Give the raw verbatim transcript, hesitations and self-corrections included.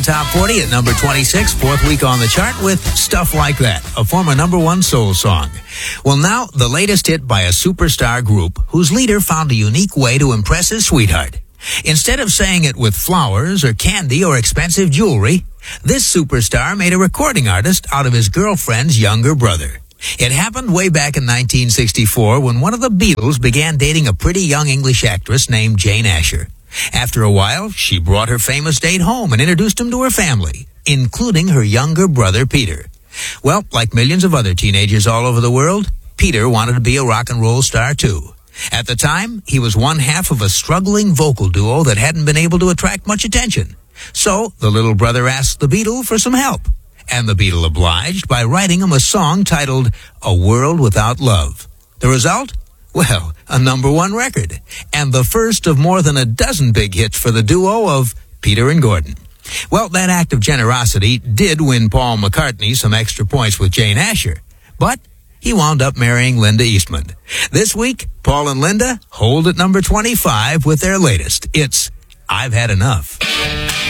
ten Top forty at number twenty-six, fourth week on the chart with Stuff Like That, a former number one soul song. Well, now, the latest hit by a superstar group whose leader found a unique way to impress his sweetheart. Instead of saying it with flowers or candy or expensive jewelry, this superstar made a recording artist out of his girlfriend's younger brother. It happened way back in nineteen sixty-four when one of the Beatles began dating a pretty young English actress named Jane Asher. After a while, she brought her famous date home and introduced him to her family, including her younger brother, Peter. Well, like millions of other teenagers all over the world, Peter wanted to be a rock and roll star too. At the time, he was one half of a struggling vocal duo that hadn't been able to attract much attention. So, the little brother asked the Beatle for some help. And the Beatle obliged by writing him a song titled A World Without Love. The result? Well, a number one record. And the first of more than a dozen big hits for the duo of Peter and Gordon. Well, that act of generosity did win Paul McCartney some extra points with Jane Asher. But he wound up marrying Linda Eastman. This week, Paul and Linda hold at number twenty-five with their latest. It's I've Had Enough.